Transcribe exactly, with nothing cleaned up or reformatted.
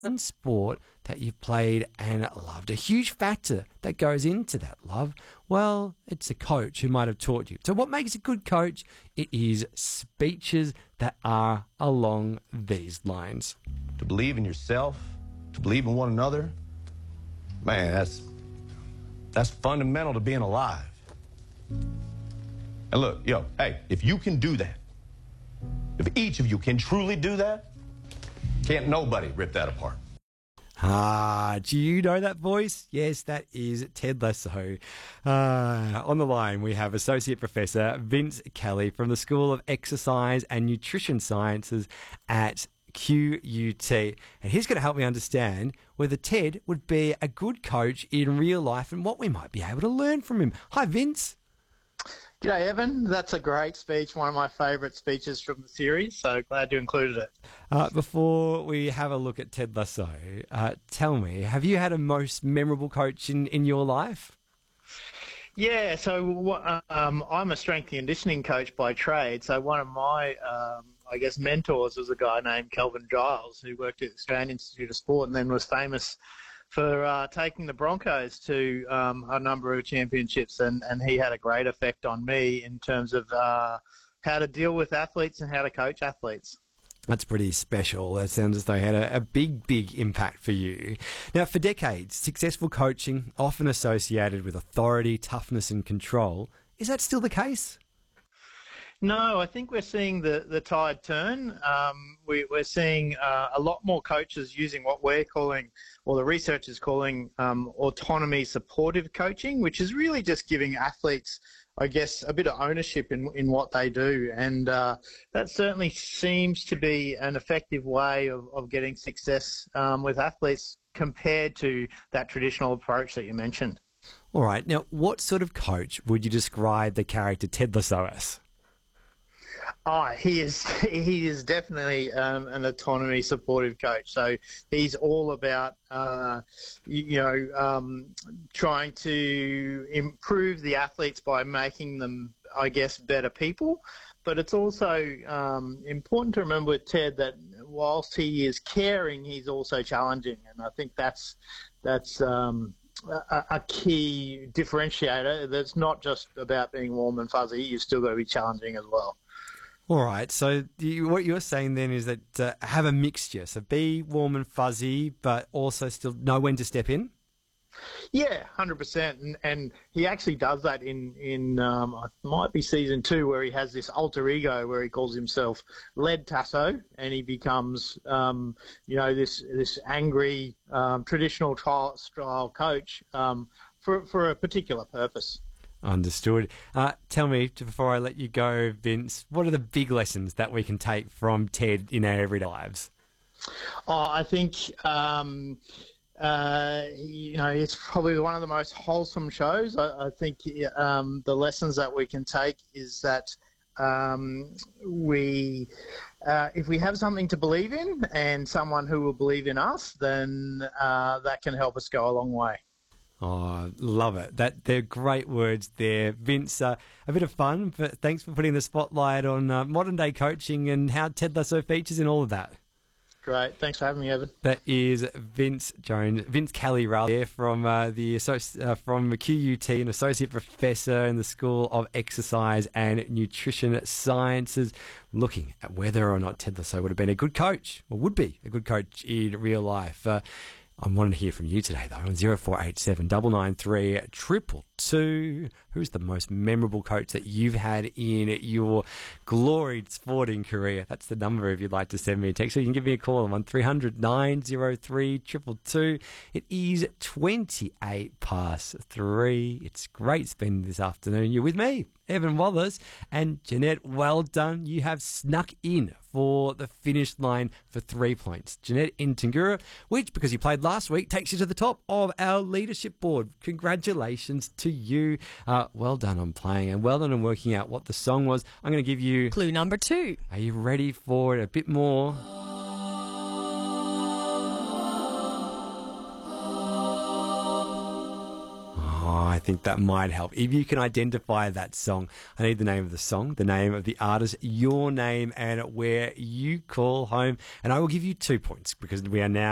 one sport that you've played and loved. A huge factor that goes into that love, well, it's a coach who might have taught you. So what makes a good coach? It is speeches that are along these lines. To believe in yourself, to believe in one another, man, that's that's fundamental to being alive. And look, yo, hey, if you can do that, if each of you can truly do that, can't nobody rip that apart. Ah, do you know that voice? Yes, that is Ted Lasso. Uh, on the line, we have Associate Professor Vince Kelly from the School of Exercise and Nutrition Sciences at Q U T. And he's going to help me understand whether Ted would be a good coach in real life and what we might be able to learn from him. Hi, Vince. G'day, Evan. That's a great speech, one of my favourite speeches from the series, so glad you included it. Uh, before we have a look at Ted Lasso, uh, tell me, have you had a most memorable coach in, in your life? Yeah, so um, I'm a strength and conditioning coach by trade, so one of my, um, I guess, mentors was a guy named Kelvin Giles, who worked at the Australian Institute of Sport and then was famous for uh, taking the Broncos to um, a number of championships, and, and he had a great effect on me in terms of uh, how to deal with athletes and how to coach athletes. That's pretty special. That sounds as though he had a, a big, big impact for you. Now, for decades, successful coaching, often associated with authority, toughness and control. Is that still the case? No, I think we're seeing the, the tide turn. Um, we, we're seeing uh, a lot more coaches using what we're calling, or the research is calling, um, autonomy supportive coaching, which is really just giving athletes, I guess, a bit of ownership in, in what they do. And uh, that certainly seems to be an effective way of, of getting success um, with athletes compared to that traditional approach that you mentioned. All right. Now, what sort of coach would you describe the character Ted Lasso as? Oh, he is he is definitely um, an autonomy supportive coach. So he's all about uh, you, you know um, trying to improve the athletes by making them, I guess, better people. But it's also um, important to remember with Ted that whilst he is caring, he's also challenging, and I think that's that's. Um, A, a key differentiator. That's not just about being warm and fuzzy. You've still got to be challenging as well. All right. So you, what you're saying then is that uh, have a mixture. So be warm and fuzzy, but also still know when to step in. Yeah, one hundred percent. And, and he actually does that in, in um, it might be season two, where he has this alter ego where he calls himself Led Tasso, and he becomes, um, you know, this this angry um, traditional trial, style coach um, for, for a particular purpose. Understood. Uh, tell me, before I let you go, Vince, what are the big lessons that we can take from Ted in our everyday lives? Oh, I think... Um, Uh, you know, it's probably one of the most wholesome shows. I, I think um, the lessons that we can take is that um, we, uh, if we have something to believe in and someone who will believe in us, then uh, that can help us go a long way. Oh, love it. That they're great words there. Vince, uh, a bit of fun, but thanks for putting the spotlight on uh, modern day coaching and how Ted Lasso features in all of that. Great. Thanks for having me, Evan. That is Vince Jones, Vince Kelly, rather, there from uh, the uh, from Q U T, an associate professor in the School of Exercise and Nutrition Sciences, looking at whether or not Ted Lasso would have been a good coach, or would be a good coach in real life. Uh, I wanted to hear from you today, though, on zero four eight seven, nine nine three, two two two. Who's the most memorable coach that you've had in your gloried sporting career? That's the number if you'd like to send me a text. So you can give me a call on one three hundred, nine oh three, two two two. It is twenty-eight past three. It's great spending this afternoon. You're with me, Evan Wallace, and Jeanette, well done. You have snuck in for the finish line for three points. Jeanette in Tangura, which, because you played last week, takes you to the top of our leadership board. Congratulations to you. Uh, well done on playing, and well done on working out what the song was. I'm going to give you... Clue number two. Are you ready for it? A bit more... Oh, I think that might help. If you can identify that song, I need the name of the song, the name of the artist, your name, and where you call home. And I will give you two points because we are now